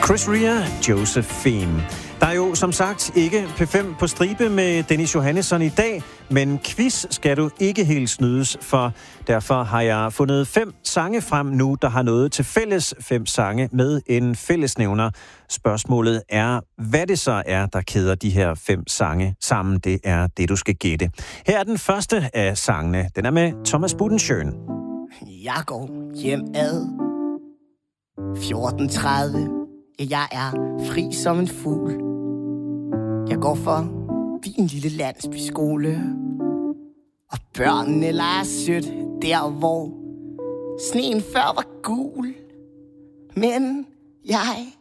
Chris Rea, Josephine. Der er jo som sagt ikke P5 på stribe med Dennis Johannesson i dag, men quiz skal du ikke helt snydes for. Derfor har jeg fundet 5 sange frem nu, der har noget til fælles. 5 sange med en fællesnævner. Spørgsmålet er, hvad det så er, der kæder de her 5 sange sammen. Det er det, du skal gætte. Her er den første af sangene. Den er med Thomas Budensjøen. Jeg går hjem ad 14:30. Ja, jeg er fri som en fugl. Jeg går for din lille landsbyskole. Og børnene leger sødt der, hvor sneen før var gul. Men jeg